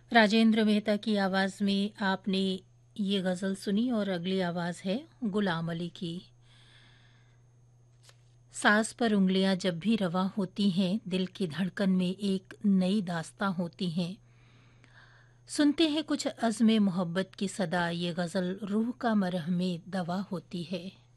राजेंद्र मेहता की आवाज़ में आपने ये गज़ल सुनी और अगली आवाज़ है गुलाम अली की। सांस पर उंगलियां जब भी रवा होती हैं, दिल की धड़कन में एक नई दास्तां होती हैं। सुनते हैं कुछ अज़्म मोहब्बत की सदा, ये गज़ल रूह का मरहम दवा होती है।